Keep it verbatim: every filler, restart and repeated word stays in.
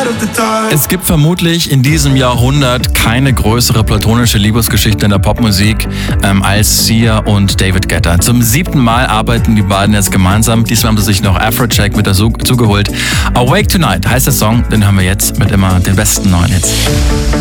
Es gibt vermutlich in diesem Jahrhundert keine größere platonische Liebesgeschichte in der Popmusik ähm, als Sia und David Guetta. Zum siebten Mal arbeiten die beiden jetzt gemeinsam. Diesmal haben sie sich noch Afrojack mit dazu zugeholt. Awake Tonight heißt der Song, den haben wir jetzt mit immer den besten neuen Hits.